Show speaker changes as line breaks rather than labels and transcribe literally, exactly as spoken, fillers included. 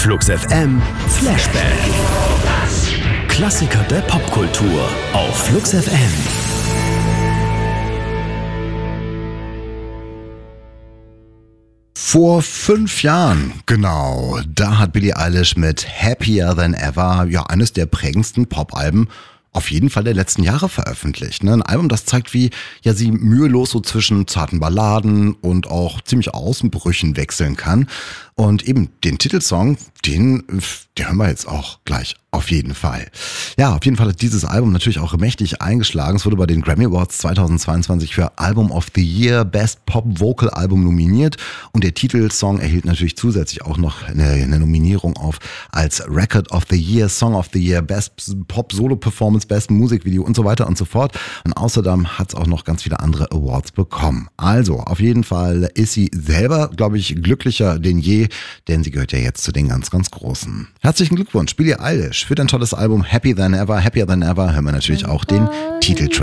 Flux F M Flashback. Klassiker der Popkultur auf Flux F M.
Vor fünf Jahren, genau, da hat Billie Eilish mit Happier Than Ever, ja, eines der prägendsten Popalben auf jeden Fall der letzten Jahre veröffentlicht. Ne? Ein Album, das zeigt, wie ja sie mühelos so zwischen zarten Balladen und auch ziemlich Außenbrüchen wechseln kann. Und eben den Titelsong, den, den hören wir jetzt auch gleich auf jeden Fall. Ja, auf jeden Fall hat dieses Album natürlich auch mächtig eingeschlagen. Es wurde bei den Grammy Awards zweitausendzweiundzwanzig für Album of the Year Best Pop Vocal Album nominiert. Und der Titelsong erhielt natürlich zusätzlich auch noch eine, eine Nominierung auf als Record of the Year, Song of the Year, Best Pop Solo Performance, Best Musikvideo und so weiter und so fort. Und außerdem hat es auch noch ganz viele andere Awards bekommen. Also, auf jeden Fall ist sie selber, glaube ich, glücklicher denn je, denn sie gehört ja jetzt zu den ganz, ganz Großen. Herzlichen Glückwunsch, Billie Eilish, für dein tolles Album Happy Than Ever. Happier Than Ever hören wir natürlich auch den Titeltrack.